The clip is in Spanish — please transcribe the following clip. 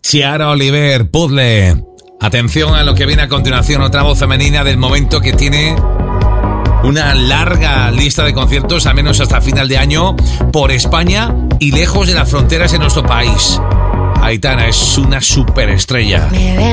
Chiara Oliver, Puzzle. Atención a lo que viene a continuación, otra voz femenina del momento que tiene una larga lista de conciertos, al menos hasta final de año, por España y lejos de las fronteras de nuestro país. Aitana es una superestrella.